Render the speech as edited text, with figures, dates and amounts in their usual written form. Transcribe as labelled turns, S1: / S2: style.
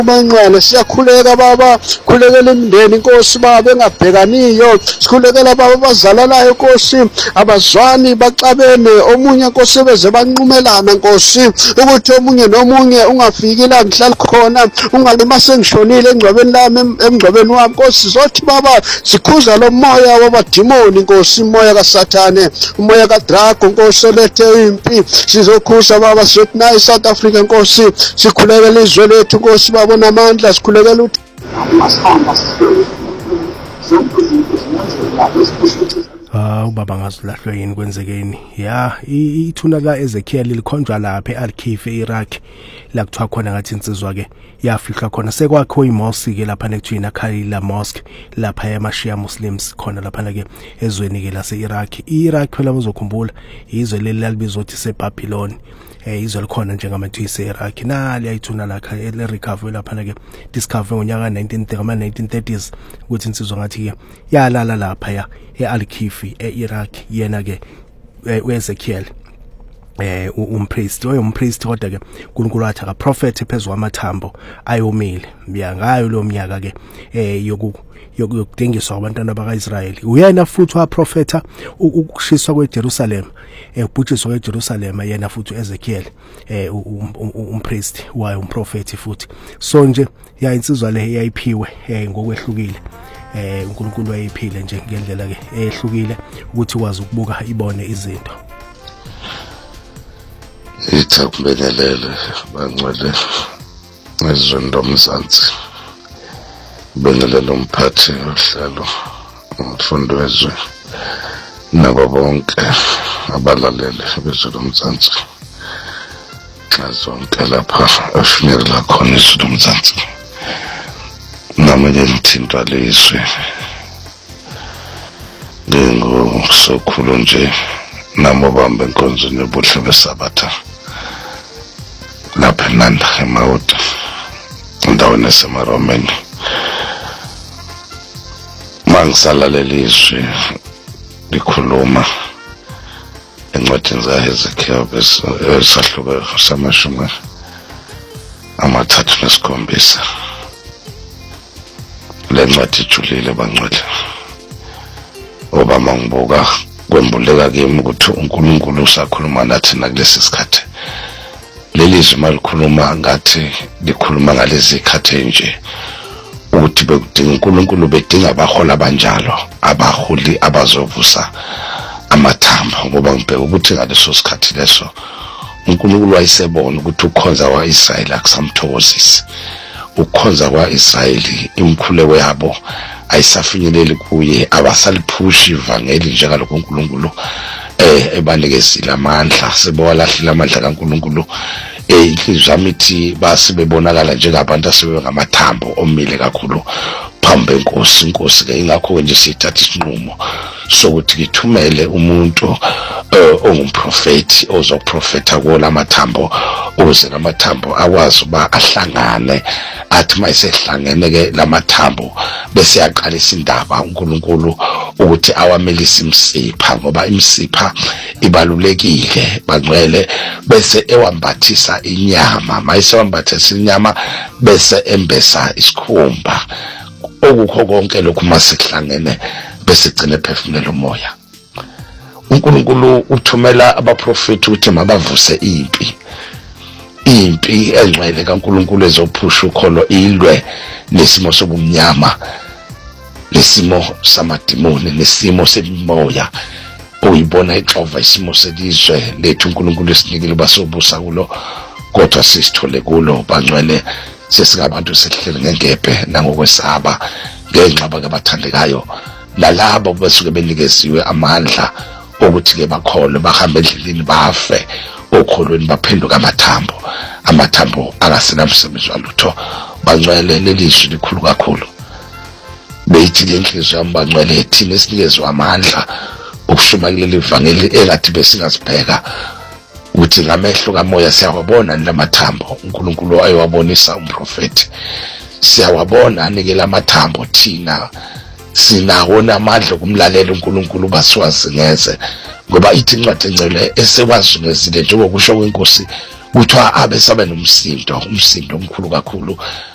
S1: Manqala siyakhuleka baba, khulekela imindeni Nkosi baba engabhekaniyo, sikhulekela baba abazalanayo Nkosi, abazwani baxabene, omunye Nkosi beze banqumelana Nkosi, ukuthi omunye nomunye ungafiki la ngihlala khona, ungalima sengishonile engcwabeni lami emngcwabeni wami Nkosi. Zothi baba sikhuza lo moya wabadimoni Nkosi, umoya kaSathane, umoya kaDrago Nkosi olethe impi, sizokhuza baba sizothi nayi South Africa Nkosi, sikhulekela izwe lethu Nkosi baba namandla, sikhulekela ukuthi
S2: ubaba ngazulahlwe yini kwenzekeni ya ithuna la Ezekiel likhonjwa lapha eAl-Khifi eIraq la kuthiwa khona ngathi insizwa ke yafihlwa khona sekwakho imosque ke lapha nekuthiwa iNakhala Mosque lapha yaMashia Muslims khona lapha ke ezweni ke lase-Iraq. iIraq phela bazokhumbula izwe leli lalibizwa ukuthi seBabylon, izwe likhona njengamathu ise-Iraq nali ayithuna lakha le-recovery lapha ke discover ngonyaka 1930s ukuthi insizwa ngathi ke yalala lapha ya eAl-Khifi eIraq. Yena ke uEzekiel umpriest kodwa ke uNkulunkulu wathi aka prophet phezulu kwamathambo ayomile ngayo lo mnyaka ke yokudengiswa abantwana bakaIsrayeli. Uyena futhi waprofeta ukushiswa kweJerusalem, ubhujiswa kweJerusalem, yena futhi uEzekiel umpriest wayo umprofeti futhi. So nje ya insizwa le yayiphiwe ngokwehlukile, uNkulunkulu wayephile nje ngendlela ke ehlukile ukuthi wazi ukubuka ibone izinto.
S3: Ithakubelele bangcwele ezweni lomzansi, bengelele umphathi ohlelo umfundo wezwe nabo bonke abalalele bezwe lomzansi zonke lapha afinyelele khona izwe lomzansi. Namele ngithintwa lizwe ngingusokhulu nje namobamba enkonzweni yobuhle besabatha lapha eNanda eMawuda endaweni yaseMaromeni. Mangisalalele izwi likhuluma encwadini kaHezekiya esahluko samashumi amathathu nesikhombisa. Le ncwadi ijulile bangcwele obama ngibuka kwembuleka kimi ukuthi uNkulunkulu usakhuluma nathi nakulesi sikhathi. Leli zwi malikhuluma ngathi likhuluma ngalezi ikhathi nje ukuthi bekudinga uNkulunkulu bedinga abahola abanjalo, abaholi abazovusa amathambo, ngoba ngibheka ukuthi ngaleso sikhathi leso uNkulunkulu wayesebona ukuthi ukhonza kwaIsrayeli akusamthokozisi. Ukukhonza kwaIsrayeli imkhuleko yabo ayisafinyeleli kuye, abasaliphushi ivangeli njengalokho uNkulunkulu ebanikezile amandla, sebewalahlile amandla kaNkulunkulu. Inhliziyo yami ithi basibebonakala njengabantu asebengamathambo omile kakhulu phambi kwenkosi. Inkosi ke ingakho nje sithatha isinqumo sokuthi ngithumele umuntu ongumprofeti ozoprofeta kuwo mathambo, ukuze lamathambo akwazi uba ahlangane. Athi mayisehlangene ke lamathambo bese yaqalisa indaba uNkulunkulu ukuthi awamelise imsipha, ngoba imsipha ibalulekile bangcwele. Bese ewambathisa inyama, mayisewambathisa inyama bese embesa isikhumba. Okukho konke lokhu masekuhlangene bese igcine ephefumula umoya. uNkulunkulu uthumela abaprofeti ukuthi mabavuse impi engcwele kaNkulunkulu ezophusha ukholo ilwe nesimo sobumnyama, lesimo samadimoni, nesimo semimoya oyibona exova isimo selizwe lethu. uNkulunkulu esinikile basobusa kulo, kodwa sisithole kulo bangcwele sesingabantu sehlele ngengebhe nangokwesaba ngenxa abathandekayo, nalabo besuke benikeziwe amandla ukuthi ke bakholwe bahambe endleleni bafe okholweni baphenduka amathambo angasenamsebenzi walutho bangcwele. Leli zwi likhulu kakhulu, beyithi lenhliziyo yami bangcwele thina esinikezwe amandla ukushumayela ivangeli engathi besingasibheka ukuthi ngamehlo kamoya siyawabona lamathambo uNkulunkulu ayewabonisa umprofeti, siyawabona anikela amathambo. Thina sinawo namandla kumlalela uNkulunkulu basiwazingeze, ngoba ithi incwadi engcwele esewazungezile njengokusho kwenkosi kuthiwa abe sabe nomsindo omkhulu kakhulu